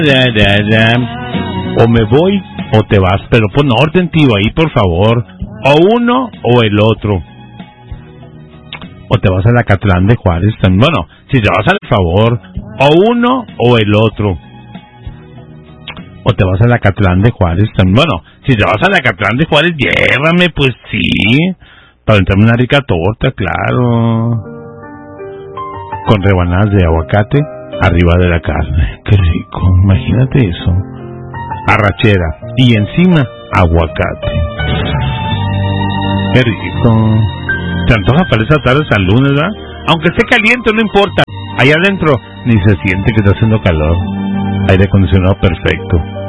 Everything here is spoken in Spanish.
O me voy o te vas, pero pon orden, tío, ahí, por favor. O uno o el otro. O te vas a la Catlán de Juárez. Bueno, si te vas al favor, o uno o el otro. O te vas a la Catlán de Juárez. Bueno, si te vas a la Catlán de Juárez, llévame, pues sí. Para entrarme una rica torta, claro. Con rebanadas de aguacate arriba de la carne. Qué rico, imagínate eso. Arrachera y encima aguacate. Qué rico. Te antoja para esa tarde San Lunes, ¿verdad? Aunque esté caliente, no importa. Allá adentro ni se siente que está haciendo calor. Aire acondicionado perfecto.